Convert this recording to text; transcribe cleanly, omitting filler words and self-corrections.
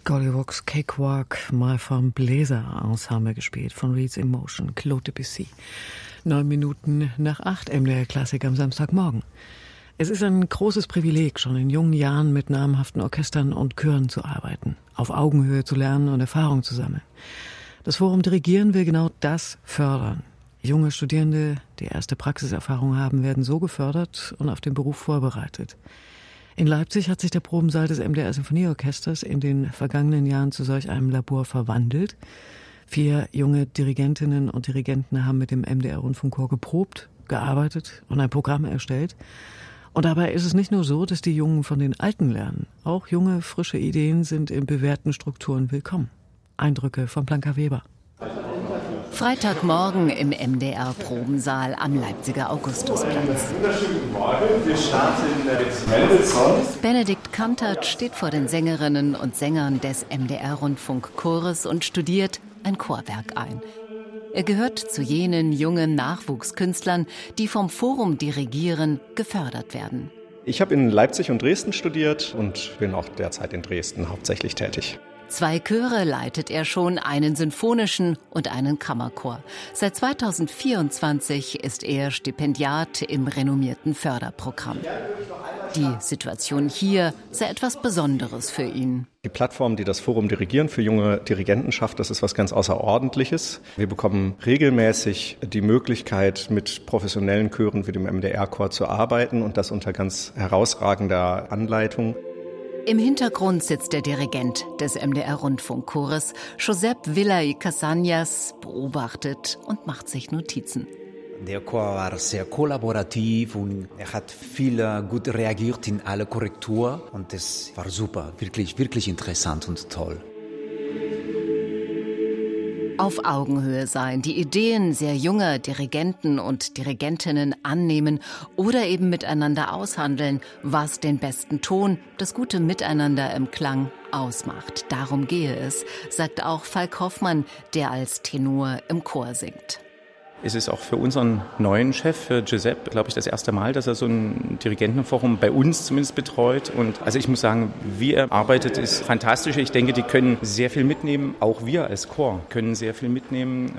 Gollywoogs Cakewalk mal vom Bläser-Ensemble gespielt, von Reeds Emotion, Claude Debussy. 9 Minuten nach 8, MDR Klassik am Samstagmorgen. Es ist ein großes Privileg, schon in jungen Jahren mit namhaften Orchestern und Chören zu arbeiten, auf Augenhöhe zu lernen und Erfahrung zu sammeln. Das Forum Dirigieren will genau das fördern. Junge Studierende, die erste Praxiserfahrung haben, werden so gefördert und auf den Beruf vorbereitet. In Leipzig hat sich der Probensaal des MDR Sinfonieorchesters in den vergangenen Jahren zu solch einem Labor verwandelt. 4 junge Dirigentinnen und Dirigenten haben mit dem MDR Rundfunkchor geprobt, gearbeitet und ein Programm erstellt. Und dabei ist es nicht nur so, dass die Jungen von den Alten lernen. Auch junge, frische Ideen sind in bewährten Strukturen willkommen. Eindrücke von Blanca Weber. Freitagmorgen im MDR-Probensaal am Leipziger Augustusplatz. Wunderschönen Morgen, wir starten mit Mendelssohn. Benedikt Kantert steht vor den Sängerinnen und Sängern des MDR-Rundfunkchores und studiert ein Chorwerk ein. Er gehört zu jenen jungen Nachwuchskünstlern, die vom Forum Dirigieren gefördert werden. Ich habe in Leipzig und Dresden studiert und bin auch derzeit in Dresden hauptsächlich tätig. 2 Chöre leitet er schon, einen sinfonischen und einen Kammerchor. Seit 2024 ist er Stipendiat im renommierten Förderprogramm. Die Situation hier sei etwas Besonderes für ihn. Die Plattform, die das Forum Dirigieren für junge Dirigenten schafft, das ist was ganz Außerordentliches. Wir bekommen regelmäßig die Möglichkeit, mit professionellen Chören wie dem MDR-Chor zu arbeiten und das unter ganz herausragender Anleitung. Im Hintergrund sitzt der Dirigent des MDR-Rundfunkchores, Josep Villay Casañas, beobachtet und macht sich Notizen. Der Chor war sehr kollaborativ und er hat viel gut reagiert in alle Korrektur und das war super, wirklich, wirklich interessant und toll. Auf Augenhöhe sein, die Ideen sehr junger Dirigenten und Dirigentinnen annehmen oder eben miteinander aushandeln, was den besten Ton, das gute Miteinander im Klang ausmacht. Darum gehe es, sagt auch Falk Hoffmann, der als Tenor im Chor singt. Es ist auch für unseren neuen Chef, für Giuseppe, glaube ich, das erste Mal, dass er so ein Dirigentenforum bei uns zumindest betreut. Und also ich muss sagen, wie er arbeitet, ist fantastisch. Ich denke, die können sehr viel mitnehmen. Auch wir als Chor können sehr viel mitnehmen.